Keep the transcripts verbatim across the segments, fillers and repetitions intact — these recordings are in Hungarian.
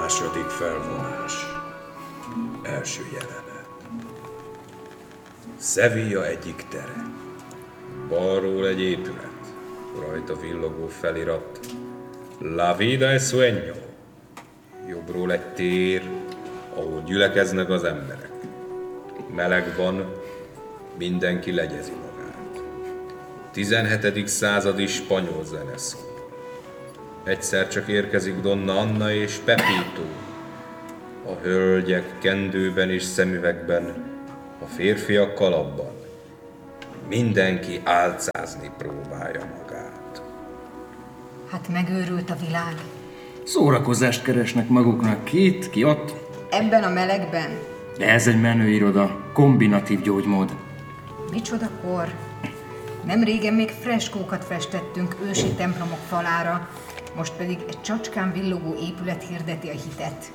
Második felvonás. Első jelenet. Sevilla egyik tere. Balról egy épület. Rajta villogó felirat. La vida es sueño. Jobbról egy tér, ahol gyülekeznek az emberek. Meleg van, mindenki legyezi magát. tizenhetedik századi spanyol zene szól. Egyszer csak érkezik Donna Anna és Pepito. A hölgyek kendőben és szemüvegben, a férfiak kalapban. Mindenki álcázni próbálja magát. Hát megőrült a világ. Szórakozást keresnek maguknak ki itt, ki ott. Ebben a melegben? De ez egy menő iroda, kombinatív gyógymód. Micsoda kor? Nem régen még freskókat festettünk ősi templomok falára, most pedig egy csacskán villogó épület hirdeti a hitet.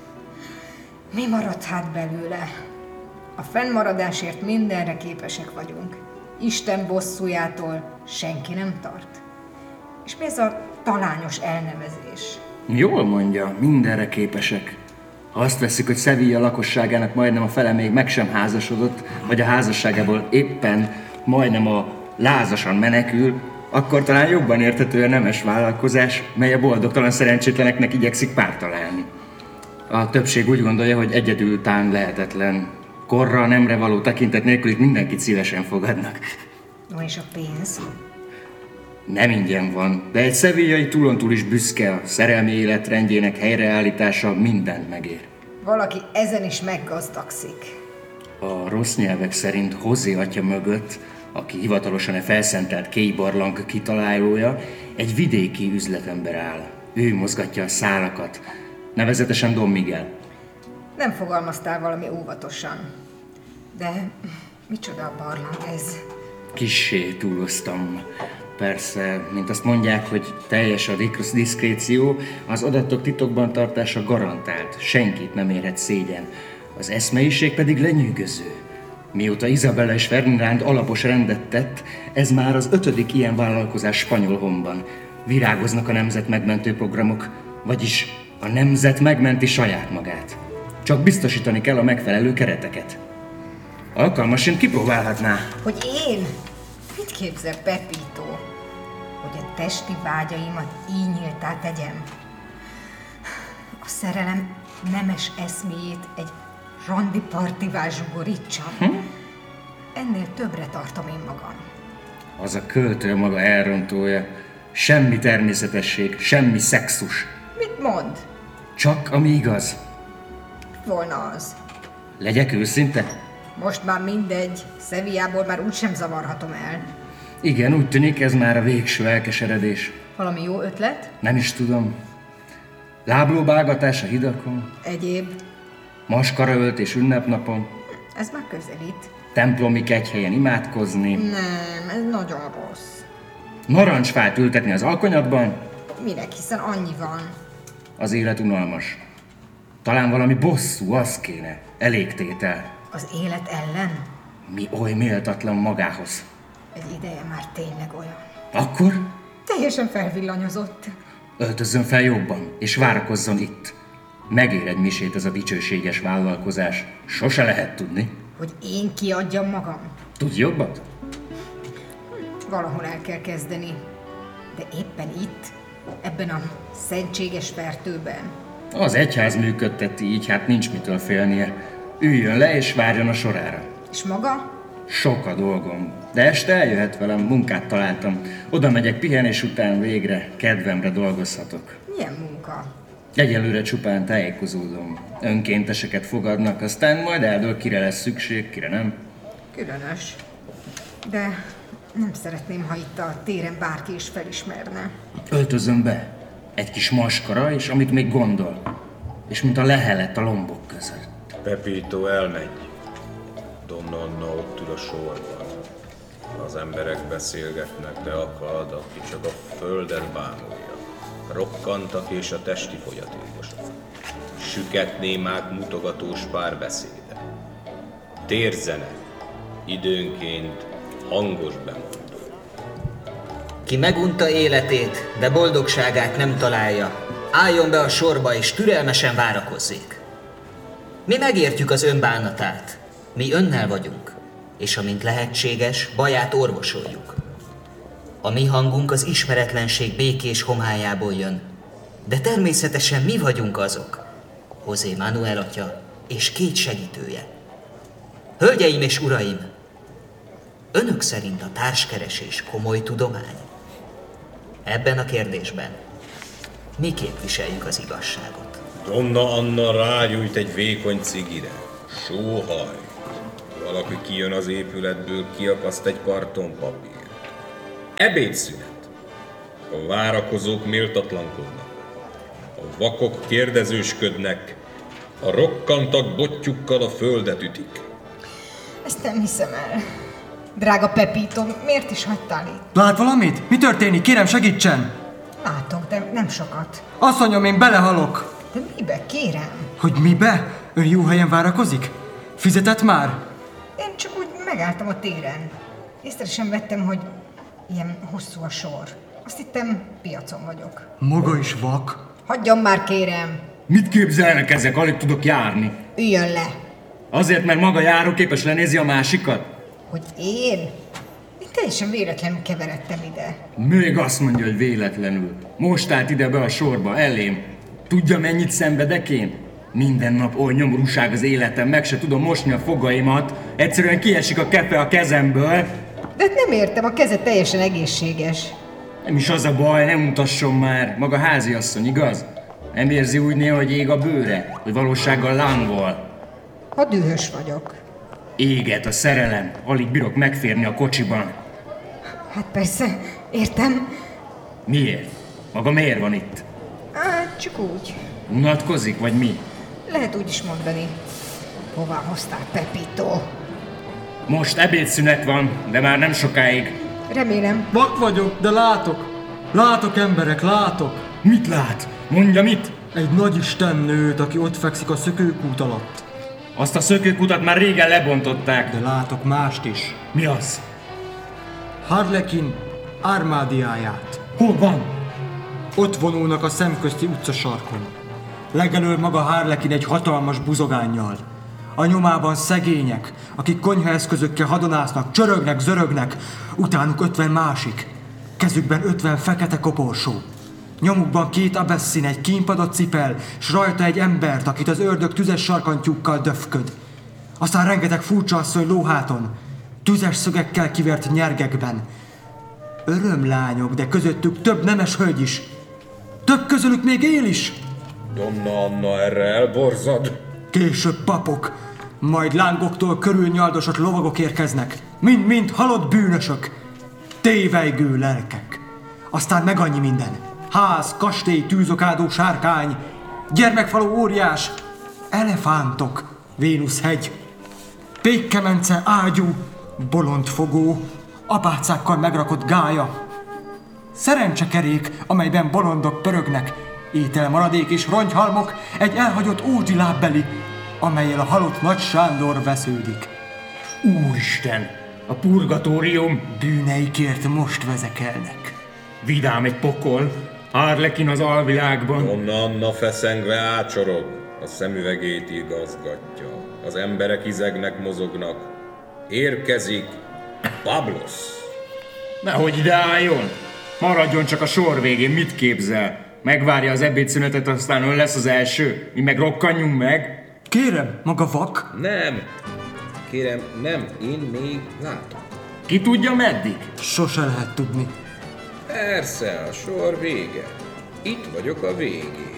Mi maradt hát belőle? A fennmaradásért mindenre képesek vagyunk. Isten bosszújától senki nem tart. És mi ez a talányos elnevezés? Jól mondja, mindenre képesek. Ha azt vesszük, hogy Sevilla lakosságának majdnem a fele még meg sem házasodott, vagy a házasságából éppen majdnem a lázasan menekül, akkor talán jobban érthető a nemes vállalkozás, mely a boldogtalan szerencsétleneknek igyekszik párt találni. A többség úgy gondolja, hogy egyedül tán lehetetlen. Korra, nemre való tekintet nélkül itt mindenkit szívesen fogadnak. No, és a pénz? Nem ingyen van, de egy sevillai túlontúl is büszke, a szerelmi életrendjének helyreállítása mindent megér. Valaki ezen is meggazdagszik. A rossz nyelvek szerint José atya mögött, aki hivatalosan a felszentelt Kéi barlang kitalálója, egy vidéki üzletember áll. Ő mozgatja a szálakat, nevezetesen Don Miguel. Nem fogalmaztál valami óvatosan. De micsoda a barlang ez? Kissé túloztam. Persze, mint azt mondják, hogy teljes a diszkréció, az adatok titokban tartása garantált, senkit nem érhet szégyen. Az eszmeiség pedig lenyűgöző. Mióta Isabella és Ferdinand alapos rendet tett, ez már az ötödik ilyen vállalkozás Spanyolhomban. Virágoznak a nemzetmegmentő programok, vagyis a nemzet megmenti saját magát. Csak biztosítani kell a megfelelő kereteket. Alkalmasint kipróbálhatná. Hogy én? Mit képzel, Pepito? Hogy a testi vágyaimat így nyíltá tegyem? A szerelem nemes eszméjét egy randi partivá zsugorítsam? Hm? Ennél többre tartom én magam. Az a költő maga elrontója. Semmi természetesség, semmi szexus. Mit mond? Csak ami igaz. Volna az. Legyek őszinte? Most már mindegy, Sevillából már úgysem zavarhatom el. Igen, úgy tűnik, ez már a végső elkeseredés. Valami jó ötlet? Nem is tudom. Láblóbálgatás a hidakon. Egyéb. Maskaraöltés ünnepnapon. Ez már közelít. Templomi kegyhelyen imádkozni. Nem, ez nagyon rossz. Narancsfát ültetni az alkonyatban. Minek, hiszen annyi van. Az élet unalmas. Talán valami bosszú, az kéne. Elégtétel. Az élet ellen? Mi oly méltatlan magához. Egy ideje már tényleg olyan. Akkor? Teljesen felvillanyozott. Öltözzön fel jobban, és várakozzon itt. Megér egy misét ez a dicsőséges vállalkozás. Sose lehet tudni. Hogy én kiadjam magam? Tudj jobbat? Valahol el kell kezdeni. De éppen itt, ebben a szentséges fertőben. Az egyház működteti így, hát nincs mitől félnie. Üljön le és várjon a sorára. És maga? Sok a dolgom, de este eljöhet velem, munkát találtam. Oda megyek pihenés után végre, kedvemre dolgozhatok. Milyen munka? Egyelőre csupán tájékozódom. Önkénteseket fogadnak, aztán majd eldől, kire lesz szükség, kire nem. Különös. De nem szeretném, ha itt a téren bárki is felismerne. Öltözöm be. Egy kis maskara, és amit még gondol. És mint a lehelet a lombok között. Pepito elmegy. Donna Anna ott ül a sorban. Az emberek beszélgetnek, de akad, aki csak a földet bámulja. Rokkantak és a testi fogyatékosok. Süket némák mutogatós párbeszéde. Térzene, időnként hangos bemondó. Ki megunta életét, de boldogságát nem találja, álljon be a sorba és türelmesen várakozzék. Mi megértjük az ön bánatát, mi önnel vagyunk, és amint lehetséges, baját orvosoljuk. A mi hangunk az ismeretlenség békés homályából jön, de természetesen mi vagyunk azok, José Manuel atya és két segítője. Hölgyeim és uraim, önök szerint a társkeresés komoly tudomány? Ebben a kérdésben mi képviseljük az igazságot. Donna Anna rágyújt egy vékony cigire. Sóhaj. Valaki kijön az épületből, kiakaszt egy kartonpapírt. Ebédszünet. A várakozók méltatlankodnak. A vakok kérdezősködnek. A rokkantak bottyukkal a földet ütik. Ezt nem hiszem el. Drága Pepito, miért is hagytál itt? Lát valamit? Mi történik? Kérem, segítsen! Látok, de nem sokat. Asszonyom, én belehalok! De mibe, kérem? Hogy mibe? Ön jó helyen várakozik? Fizetett már? Én csak úgy megálltam a téren. Észre sem vettem, hogy ilyen hosszú a sor. Azt hittem, piacon vagyok. Maga is vak? Hagyjon már, kérem! Mit képzelnek ezek? Alig tudok járni. Üljön le! Azért, mert maga járóképes lenézi a másikat? Hogy én? Én teljesen véletlenül keveredtem ide. Még azt mondja, hogy véletlenül. Most állt ide be a sorba, elém. Tudja, mennyit szenvedek én? Minden nap oly nyomorúság az életem, meg se tudom mosni a fogaimat. Egyszerűen kiesik a kefe a kezemből. De hát nem értem, a keze teljesen egészséges. Nem is az a baj, nem mutasson már. Maga háziasszony, igaz? Nem érzi úgy néha, hogy ég a bőre? Hogy valósággal lángol? Ha dühös vagyok. Éget a szerelem. Alig bírok megférni a kocsiban. Hát persze, értem. Miért? Maga miért van itt? Á, csak úgy. Unatkozik, vagy mi? Lehet úgy is mondani. Hová hoztál, Pepito? Most ebédszünet van, de már nem sokáig. Remélem. Vak vagyok, de látok. Látok, emberek, látok. Mit lát? Mondja mit? Egy nagy istennőt, aki ott fekszik a szökőkút alatt. Azt a szökőkutat már régen lebontották. De látok mást is. Mi az? Harlekin armádiáját. Hol van? Ott vonulnak a szemközti utcasarkon. Legelől maga Harlekin egy hatalmas buzogánnyal. A nyomában szegények, akik konyhaeszközökkel hadonásznak, csörögnek, zörögnek, utánuk ötven másik. Kezükben ötven fekete koporsó. Nyomukban két abesszin, egy kínpadot cipel, s rajta egy embert, akit az ördög tüzes sarkantyúkkal döfköd. Aztán rengeteg furcsa asszony lóháton, tüzes szögekkel kivert nyergekben. Örömlányok, de közöttük több nemes hölgy is. Több közülük még él is. Donna Anna erre elborzad. Később papok, majd lángoktól körülnyaldosott lovagok érkeznek. Mind-mind halott bűnösök, tévejgő lelkek. Aztán meg annyi minden. Ház, kastély, tűzokádó sárkány, gyermekfaló óriás, elefántok, Vénuszhegy, pékkemence ágyú, bolondfogó, apácákkal megrakott gálya, szerencsekerék, amelyben bolondok pörögnek, ételmaradék és rongyhalmok, egy elhagyott ódi lábbeli, amellyel a halott Nagy Sándor vesződik. Úristen! A purgatórium! Bűneikért most vezekelnek. Vidám egy pokol, Harlekin az alvilágban. Donna Anna feszengve ácsorog, a szemüvegét igazgatja. Az emberek izegnek, mozognak. Érkezik Pablos. Nehogy ide álljon! Maradjon csak a sor végén, mit képzel? Megvárja az ebédszünetet, aztán ön lesz az első? Mi meg rokkanjunk meg? Kérem, maga vak? Nem. Kérem, nem, én még látom. Ki tudja meddig? Sose lehet tudni. Persze, a sor vége. Itt vagyok a végén.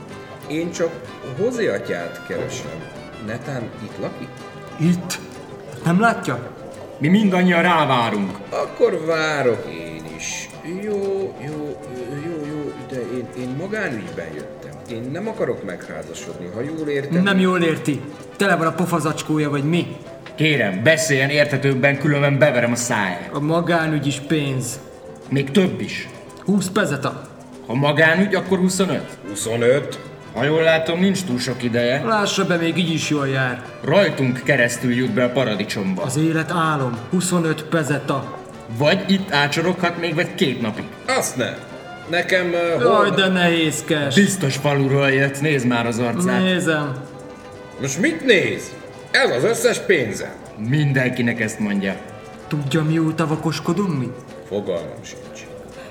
Én csak José atyát keresem. Netán itt lakik? Itt? Nem látja? Mi mindannyian rávárunk. Akkor várok én is. Jó, jó, jó, jó, de én, én magánügyben jöttem. Én nem akarok megházasodni, ha jól értem. Nem jól érti. Tele van a pofazacskója, vagy mi? Kérem, beszéljen érthetőbben, különben beverem a száját. A magánügy is pénz. Még több is. húsz pezeta. Ha magánügy, akkor huszonöt. huszonöt? Ha jól látom, nincs túl sok ideje. Lássa be, még így is jól jár. Rajtunk keresztül jut be a paradicsomba. Az élet álom. huszonöt pezeta. Vagy itt ácsoroghat még vagy két napig. Azt nem. Nekem... Uh, Jaj, hol... de nehézkes. Biztos faluról jött, nézd már az arcát. Nézem. Most mit néz? Ez az összes pénzem. Mindenkinek ezt mondja. Tudja, mióta vakoskodunk mi? Fogalmam sincs.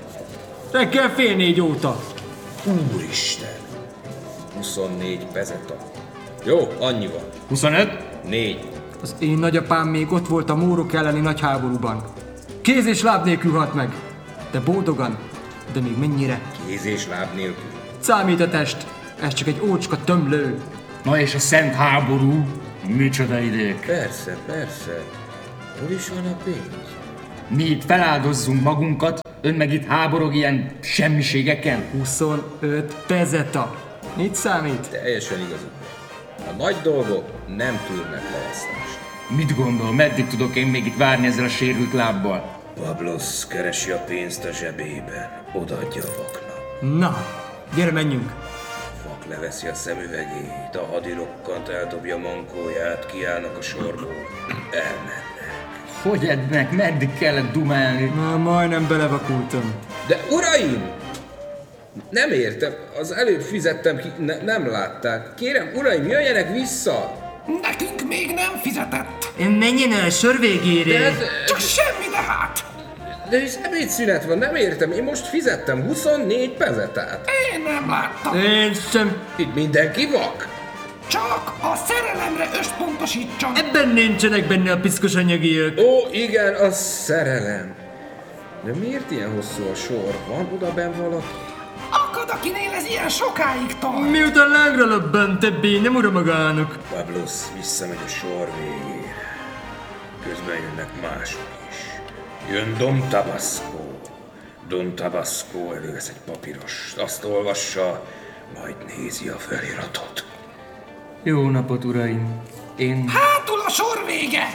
Reggel fél négy óta. Úristen! huszonnégy pezeta. Jó, annyi van. huszonöt? Négy. Az én nagyapám még ott volt a mórok elleni nagy háborúban. Kéz és láb nélkül halt meg. De boldogan. De még mennyire? Kéz és láb nélkül. Számít a test. Ez csak egy ócska tömlő. Na és a szent háború? Micsoda idők. Persze, persze. Hol is van a pénz? Mi itt feláldozzunk magunkat, ön meg itt háborog ilyen semmiségeken? huszonöt pezeta. Mit számít? Teljesen igazuk. A nagy dolgok nem tűrnek leosztást. Mit gondol, meddig tudok én még itt várni ezzel a sérült lábbal? Pablos keresi a pénzt a zsebében. Odaadja a vaknak. Na, gyere menjünk. Vak leveszi a szemüvegét, a hadirokkant eldobja mankóját, kiállnak a sorból. Elmennek. Hogy ednek? Meddig kellett dumálni? Na, majdnem belevakultam. De uraim! Nem értem, az előbb fizettem ki, ne, nem látták. Kérem, uraim, jöjjenek vissza! Nekünk még nem fizetett. Menjen el a sor végére. De, Csak semmi de hát. de hisz ebédszünet van, nem értem, én most fizettem huszonnégy pezetát. Én nem láttam. Én sem. Itt mindenki vak? Csak a szerelemre összpontosítson. Ebben nincsenek benne a piszkos anyagiak. Ó, igen, a szerelem. De miért ilyen hosszú a sor? Van oda benn valaki? Akad, akinél ez ilyen sokáig tart. Miután lángra lobban, többé nem ura magának. Pablos visszamegy a sor végére. Közben jönnek mások is. Jön Don Tabasco. Don Tabasco elővesz egy papírost, azt olvassa, majd nézi a feliratot. Jó napot, uraim. Én... Hátul a sor vége.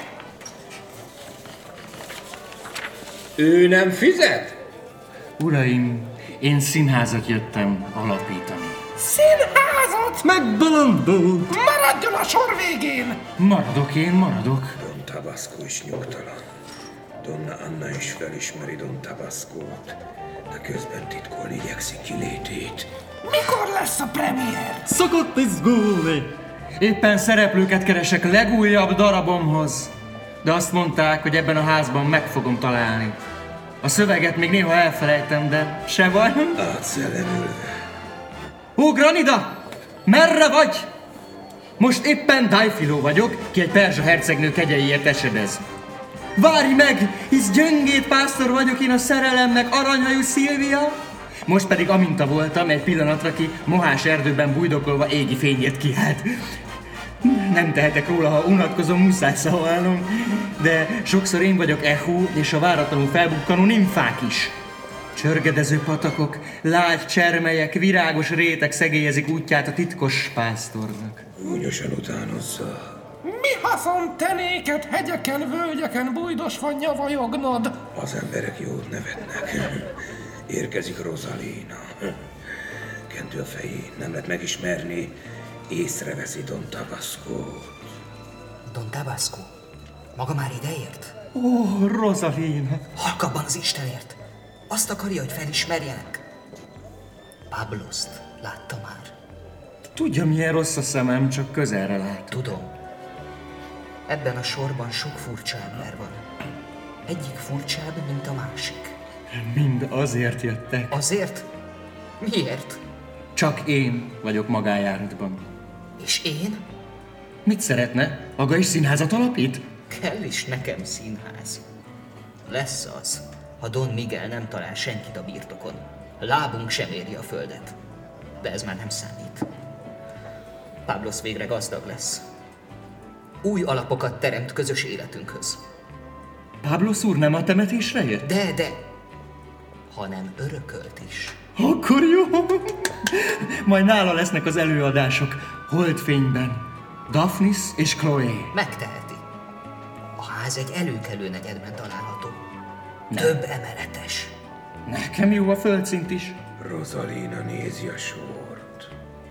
Ő nem fizet? Uraim, én színházat jöttem alapítani. Színházat. Megbolondult. Maradjon a sor végén. Maradok én, maradok. Don Tabasco is nyugtalan. Donna Anna is felismeri Don Tabascót, de közben titkolni igyekszik kilétét. Mikor lesz a premier? Szokott izgulni. Éppen szereplőket keresek legújabb darabomhoz. De azt mondták, hogy ebben a házban meg fogom találni. A szöveget még néha elfelejtem, de se baj. Átszellemülve. Ó, Granida! Merre vagy? Most éppen Dajfiló vagyok, ki egy perzsa hercegnő kegyeiért esedez. Várj meg, hisz gyöngét pásztor vagyok én a szerelemnek, aranyhajú Szilvia. Most pedig aminta voltam, egy pillanatra ki mohás erdőben bujdokolva égi fényért kiállt. Nem tehetek róla, ha unatkozom, muszáj szavalnom, de sokszor én vagyok Echo és a váratlanul felbukkanó nimfák is. Csörgedező patakok, lágy csermelyek, virágos rétek szegélyezik útját a titkos pásztornak. Gúnyosan utánozza. Mi haszon te néked hegyeken, völgyeken bujdosva nyavajognod? Az emberek jót nevetnek. Érkezik Rosalina. Kentő a fején, nem lehet megismerni. Észreveszi Don Tabascót. Don Tabasco, maga már ideért? Ó, Rosalina! Halkabban az Istenért. Azt akarja, hogy felismerjenek. Pabloszt látta már. Tudja, milyen rossz a szemem, csak közelre lát. Tudom. Ebben a sorban sok furcsa ember van. Egyik furcsább, mint a másik. Mind azért jöttek. Azért? Miért? Csak én vagyok magájáratban. És én? Mit szeretne? Maga is színházat alapít? Kell is nekem színház. Lesz az, ha Don Miguel nem talál senkit a birtokon. Lábunk sem éri a földet. De ez már nem számít. Pablos végre gazdag lesz. Új alapokat teremt közös életünkhöz. Pablos úr nem a temetésre jött? De, de, hanem örökölt is. Akkor jó! Majd nála lesznek az előadások, holdfényben. Daphnis és Chloe. Megteheti. A ház egy előkelő negyedben található. Nem. Több emeletes. Nekem jó a földszint is. Rosalina nézi a sort.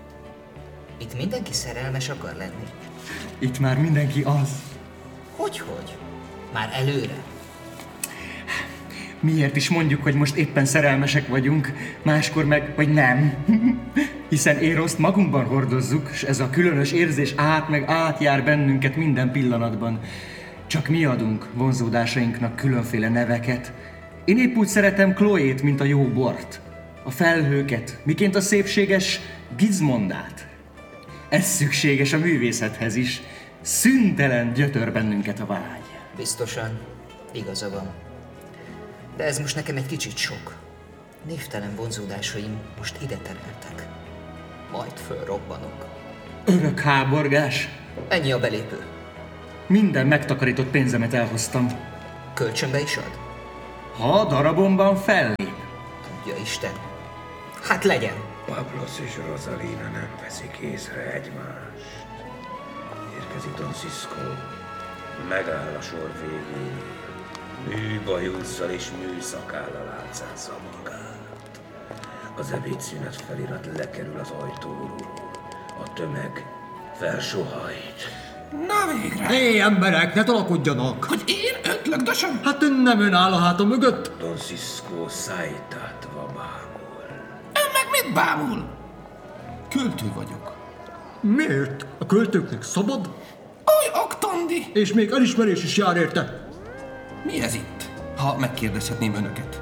Itt mindenki szerelmes akar lenni. Itt már mindenki az. Hogyhogy? Már előre. miért is mondjuk, hogy most éppen szerelmesek vagyunk, máskor meg, hogy nem. Hiszen Éroszt magunkban hordozzuk, és ez a különös érzés át meg átjár bennünket minden pillanatban. Csak mi adunk vonzódásainknak különféle neveket. Én épp úgy szeretem Chloét, mint a jó bort, a felhőket, miként a szépséges Gizmondát. Ez szükséges a művészethez is. Szüntelen gyötör bennünket a vágy. Biztosan igaza van. De ez most nekem egy kicsit sok. Névtelen vonzódásaim most ide tereltek. Majd fölrobbanok. Örök háborgás. Ennyi a belépő. Minden megtakarított pénzemet elhoztam. Kölcsönbe is ad? Ha darabomban fellép. Tudja Isten. Hát legyen. Pablos és Rosalina nem veszik észre egymást. Érkezik Don Cisco. Megáll a sor végén. Műbajusszal és műszakállal átszázza magát. Az ebédszünet felirat lekerül az ajtóról. A tömeg felsohajt. Na végre! Hé, emberek, ne tolakodjanak! Hogy én ötlögdösöm? Hát nem ön áll a háta mögött? Don Cisco szájtátva bámul. Ön meg mit bámul? Költő vagyok. Miért? A költőknek szabad? Oly oktondi! És még elismerés is jár érte. Mi ez itt, ha megkérdezhetném önöket?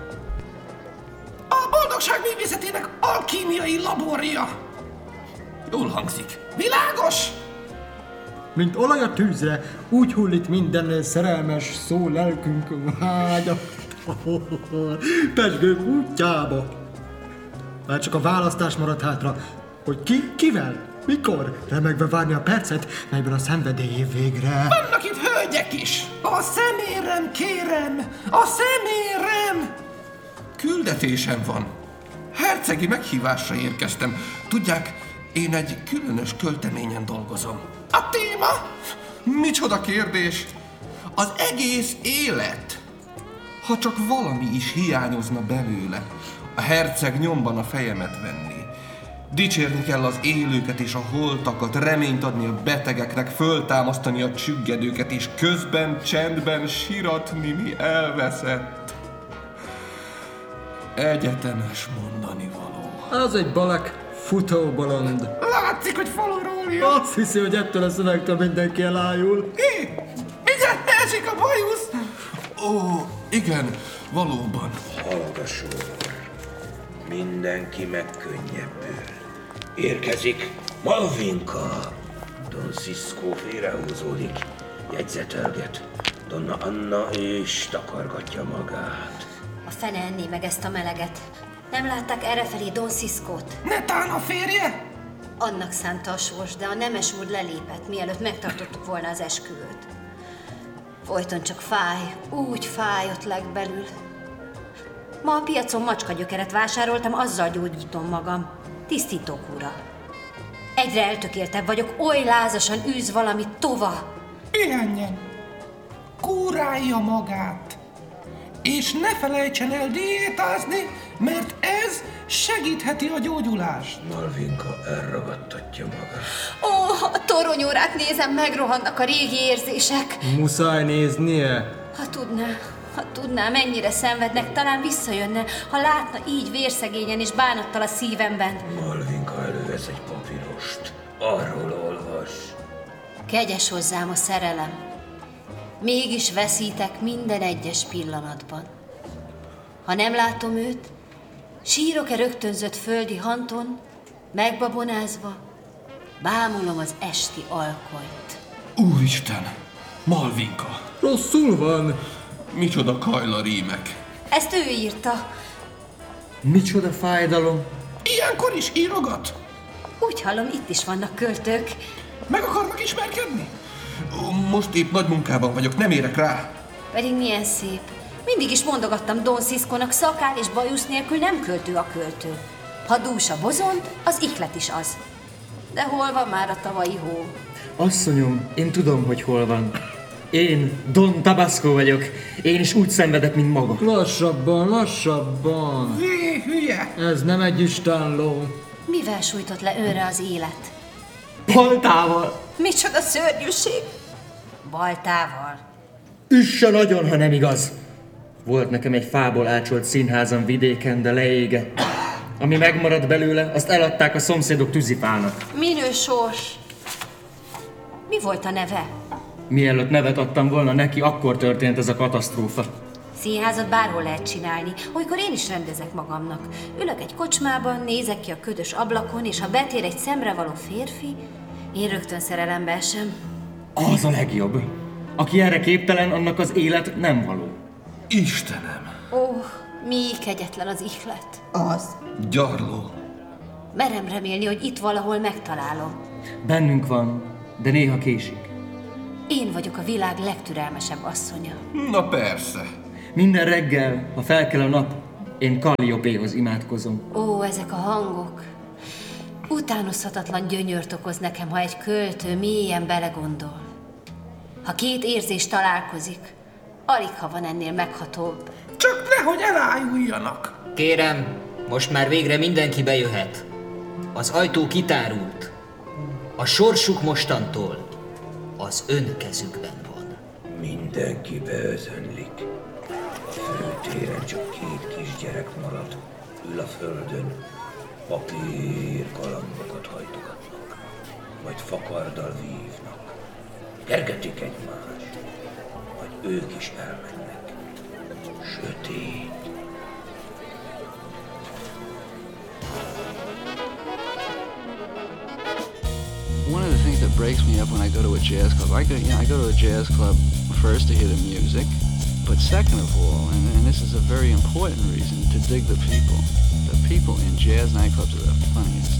A boldogság művészetének alkímiai laborja. Jól hangzik. Világos? Mint olaj a tűzre, úgy hullik minden szerelmes szó lelkünk vágya. Pezsgők útjába. Már csak a választás maradt hátra, hogy ki, kivel, mikor remegve várni a percet, melyben a szenvedély végre. Vannak itt hölgyek is. A szemérem, kérem! A szemérem! Küldetésem van. Hercegi meghívásra érkeztem. Tudják, én egy különös költeményen dolgozom. A téma? Micsoda kérdés! Az egész élet! Ha csak valami is hiányozna belőle, a herceg nyomban a fejemet venni. Dicsérni kell az élőket és a holtakat, reményt adni a betegeknek, föltámasztani a csüggedőket, és közben csendben siratni, mi elveszett. Egyetemes mondani való. Az egy balek futóbolond. Látszik, hogy faluról jön. Azt hiszi, hogy ettől a szövegtől mindenki elájul. Hé, igen, esik a bajusz. Ó, igen, valóban. Halad a sor. Mindenki megkönnyebbül. Érkezik Malvinka. Don Cisco félrehúzódik. Jegyzetelget. Donna Anna és takargatja magát. A fene enné meg ezt a meleget. Nem látták errefelé Don Ciscót? Netán a férje? Annak szánta a sors, de a nemes úr lelépett, mielőtt megtartottuk volna az esküvőt. Folyton csak fáj, úgy fáj ott legbelül. Ma a piacon macskagyökeret vásároltam, azzal gyógyítom magam. Tisztítókúra. Egyre eltökéltebb vagyok, oly lázasan űz valami tova. Pihenjen. Kúrálja magát. És ne felejtsen el diétázni, mert ez segítheti a gyógyulást. Malvinka elragadtatja magát. Ó, a toronyórát nézem, megrohannak a régi érzések. Muszáj néznie. Ha tudná, ha tudná, mennyire szenvednek, talán visszajönne, ha látna így vérszegényen és bánattal a szívemben. Malvinka elővesz egy papírost. Arról olvas. Kegyes hozzám a szerelem. Mégis veszítek minden egyes pillanatban. Ha nem látom őt, sírok-e rögtönzött földi hanton, megbabonázva, bámulom az esti alkonyt. Úristen, Malvinka. Rosszul van. Micsoda kajla rímek. Ezt ő írta. Micsoda fájdalom. Ilyenkor is írogat? Úgy hallom, itt is vannak költők. Meg akarnak ismerkedni? Most épp nagy munkában vagyok, nem érek rá. Pedig milyen szép. Mindig is mondogattam Don Ciscónak, szakál és bajusz nélkül nem költő a költő. Ha dús a bozont, az ihlet is az. De hol van már a tavalyi hó? Asszonyom, én tudom, hogy hol van. Én Don Tabasco vagyok. Én is úgy szenvedek, mint maga. Lassabban, lassabban. Hé, hülye! Ez nem egy istenló. Mivel sújtott le önre az élet? Baltával. Volt nekem egy fából ácsolt színházam vidéken, de leégett. Ami megmaradt belőle, azt eladták a szomszédok tűzifának. Minő sors! Mi volt a neve? Mielőtt nevet adtam volna neki, akkor történt ez a katasztrófa. Színházat bárhol lehet csinálni. Olykor én is rendezek magamnak. Ülök egy kocsmában, nézek ki a ködös ablakon, és ha betér egy szemrevaló férfi, én rögtön szerelembe esem. Az a legjobb. Aki erre képtelen, annak az élet nem való. Istenem! Ó, mi kegyetlen az ihlet. Az. Gyarló! Merem remélni, hogy itt valahol megtalálom. Bennünk van, de néha késik. Én vagyok a világ legtürelmesebb asszonya. Na persze. Minden reggel, ha felkel a nap, én Kalliopéhoz imádkozom. Ó, ezek a hangok. Utánozhatatlan gyönyört okoz nekem, ha egy költő mélyen belegondol. Ha két érzés találkozik, alig ha van ennél meghatóbb. Csak nehogy elájuljanak. Kérem, most már végre mindenki bejöhet. Az ajtó kitárult. A sorsuk mostantól az ön kezükben van. Mindenki beözönlik. A főtéren csak két kisgyerek marad. Ül a földön. Papír galambokat hajtogatnak. Majd fakarddal vívnak. Kergetik egymást. Majd ők is elmennek. Sötét. One of the things that breaks me up when I go to a jazz club, I go, you know, I go to a jazz club first to hear the music, but second of all, and, and this is a very important reason, to dig the people. The people in jazz nightclubs are the funniest.